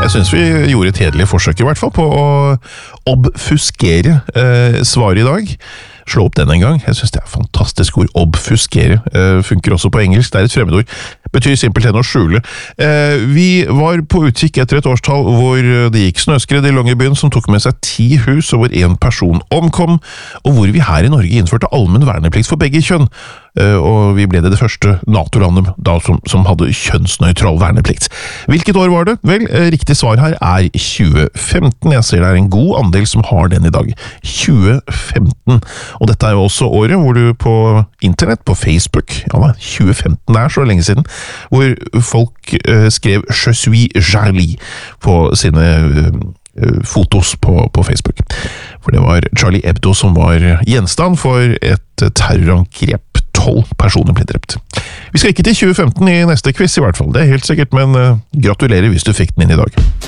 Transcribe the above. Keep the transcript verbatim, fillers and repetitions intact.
Jeg synes vi gjorde et hederlig forsøk i hvert fall på å obfuskere eh, svar i dag. Slå opp den en gang. Jeg synes det er et fantastisk ord. Obfuskere. Eh, funker også på engelsk. Det er et fremmedord. Betyr simpelthen å skjule. Eh, vi var på utkikk etter et årstall hvor det gikk snøskred i Longyearbyen som tok med seg ti hus og hvor en person omkom, og hvor vi her i Norge innførte allmenn verneplikt for begge kjønn. Uh, og vi ble det det første NATO-landet da som, som hadde kjønnsnøytral verneplikt. Hvilket år var det? Vel, uh, riktig svar her er tjue femten. Jeg ser det er en god andel som har den i dag. tjue femten. Og dette er jo også året hvor du på internett, på Facebook, ja da, tjue femten er så lenge siden, hvor folk uh, skrev «Je suis Charlie» på sine uh, fotos på, på Facebook. For det var Charlie Hebdo som var gjenstand for et terrorangrep. tolv personer ble drept. Vi skal ikke til tjue femten i neste quiz i hvert fall, det er helt sikkert, men uh, gratulerer hvis du fikk den inn i dag.